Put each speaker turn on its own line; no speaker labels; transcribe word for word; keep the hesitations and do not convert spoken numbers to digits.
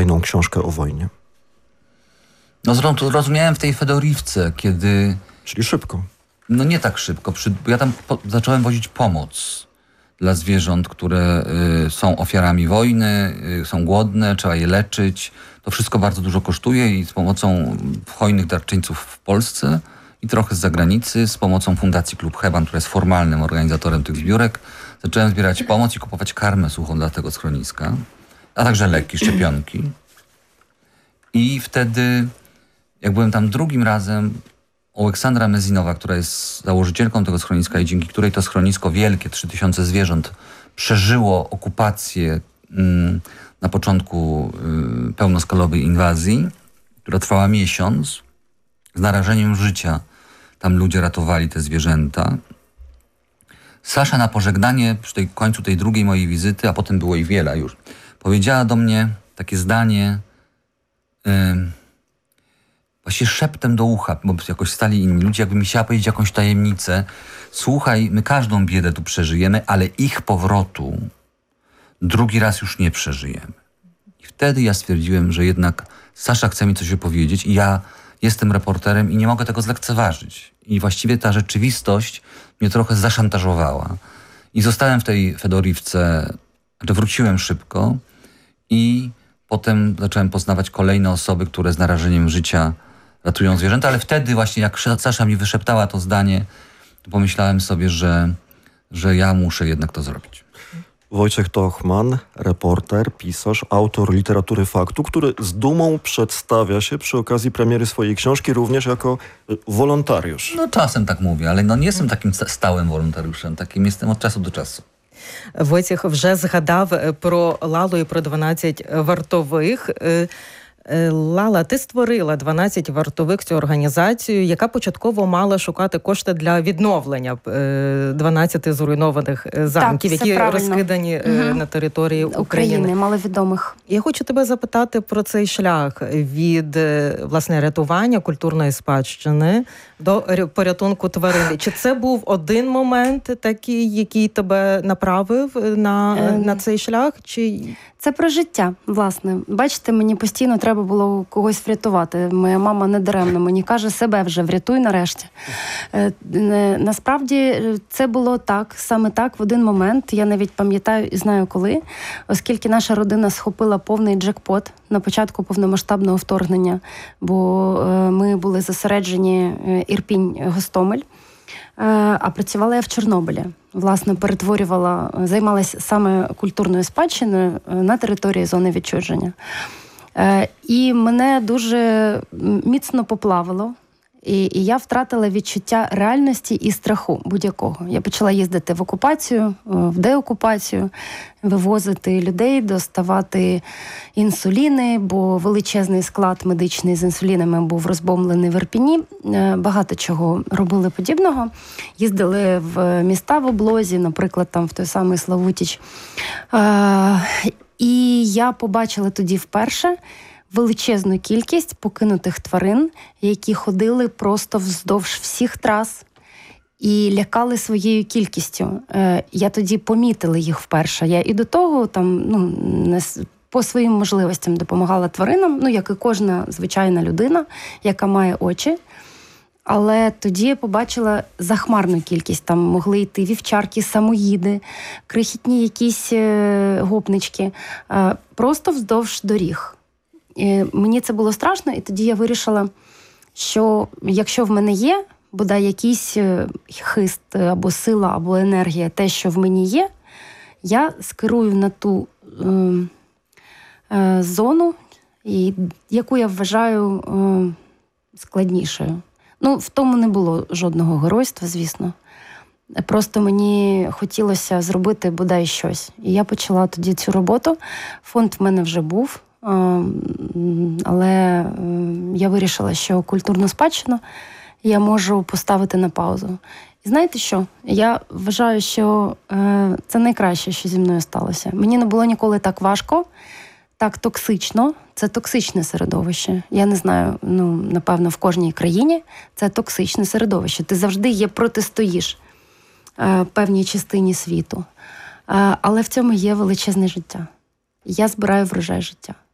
kolejną książkę o wojnie?
No zrozumiałem w tej Fedorivce, kiedy...
Czyli szybko.
No nie tak szybko. Przy, ja tam po, zacząłem wozić pomoc dla zwierząt, które y, są ofiarami wojny, y, są głodne, trzeba je leczyć. To wszystko bardzo dużo kosztuje i z pomocą hojnych darczyńców w Polsce i trochę z zagranicy, z pomocą Fundacji Klub Heban, która jest formalnym organizatorem tych zbiórek, zacząłem zbierać pomoc i kupować karmę suchą dla tego schroniska, a także leki, szczepionki. I wtedy, jak byłem tam drugim razem, Aleksandra Mezinowa, która jest założycielką tego schroniska i dzięki której to schronisko wielkie, trzy tysiące zwierząt, przeżyło okupację mm, na początku y, pełnoskalowej inwazji, która trwała miesiąc, z narażeniem życia. Tam ludzie ratowali te zwierzęta. Sasza na pożegnanie, przy tej końcu tej drugiej mojej wizyty, a potem było ich wiele już, powiedziała do mnie takie zdanie, yy, właśnie szeptem do ucha, bo jakoś stali inni ludzie, jakby mi chciała powiedzieć jakąś tajemnicę. Słuchaj, my każdą biedę tu przeżyjemy, ale ich powrotu drugi raz już nie przeżyjemy. I wtedy ja stwierdziłem, że jednak Sasza chce mi coś opowiedzieć i ja jestem reporterem i nie mogę tego zlekceważyć. I właściwie ta rzeczywistość mnie trochę zaszantażowała. I zostałem w tej Fedorivce, znaczy wróciłem szybko i potem zacząłem poznawać kolejne osoby, które z narażeniem życia ratują zwierzęta, ale wtedy właśnie jak Sasza mi wyszeptała to zdanie, to pomyślałem sobie, że, że ja muszę jednak to zrobić.
Wojciech Tochman, reporter, pisarz, autor literatury faktu, który z dumą przedstawia się przy okazji premiery swojej książki również jako wolontariusz.
No czasem tak mówię, ale no nie jestem takim stałym wolontariuszem, takim jestem od czasu do czasu.
Войцех вже згадав про Лалу і про дванадцять вартових. Лала, ти створила дванадцять вартових, цю організацію, яка початково мала шукати кошти для відновлення дванадцяти зруйнованих замків,
так,
які
правильно.
розкидані угу. на території України.
України, маловідомих.
Я хочу тебе запитати про цей шлях від, власне, рятування культурної спадщини до порятунку тварин. Чи це був один момент такий, який тебе направив на, е... на цей шлях? Чи...
Це про життя, власне. Бачите, мені постійно треба було когось врятувати. Моя мама недаремно мені каже, себе вже врятуй нарешті. Насправді це було так, саме так, в один момент. Я навіть пам'ятаю і знаю коли, оскільки наша родина схопила повний джекпот на початку повномасштабного вторгнення, бо ми були зосереджені Ірпінь-Гостомель, а працювала я в Чорнобилі. Власне, перетворювала, займалася саме культурною спадщиною на території зони відчуження. І мене дуже міцно поплавило, і, і я втратила відчуття реальності і страху будь-якого. Я почала їздити в окупацію, в деокупацію, вивозити людей, доставати інсуліни, бо величезний склад медичний з інсулінами був розбомблений в Ірпіні. Багато чого робили подібного. Їздили в міста в облозі, наприклад, там в той самий Славутіч. І я побачила тоді вперше величезну кількість покинутих тварин, які ходили просто вздовж всіх трас і лякали своєю кількістю. Я тоді помітила їх вперше. Я і до того там, ну, по своїм можливостям допомагала тваринам, ну, як і кожна звичайна людина, яка має очі. Але тоді я побачила захмарну кількість. Там могли йти вівчарки, самоїди, крихітні якісь гопнички. Просто вздовж доріг. І мені це було страшно, і тоді я вирішила, що якщо в мене є, бодай якийсь хист, або сила, або енергія, те, що в мені є, я скерую на ту е, е, зону, і, яку я вважаю е, складнішою. Ну, в тому не було жодного геройства, звісно. Просто мені хотілося зробити бодай щось. І я почала тоді цю роботу. Фонд в мене вже був. Але я вирішила, що культурну спадщину я можу поставити на паузу. І знаєте що? Я вважаю, що це найкраще, що зі мною сталося. Мені не було ніколи так важко, так токсично. Це токсичне середовище. Я не знаю, ну, напевно, в кожній країні це токсичне середовище. Ти завжди є протистоїш певній частині світу. Але в цьому є величезне життя. Я збираю врожай життя.